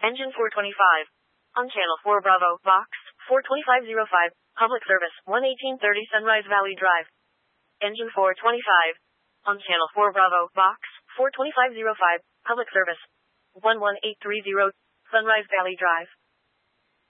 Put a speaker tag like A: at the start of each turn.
A: Engine 425. On Channel 4 Bravo, Box 42505, Public Service 11830 Sunrise Valley Drive. Engine 425. On Channel 4 Bravo, Box 42505, Public Service 11830 Sunrise Valley Drive.